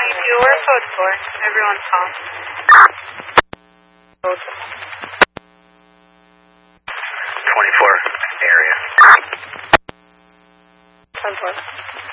we're code 4. Everyone's calm. Code 24 area. 10-4.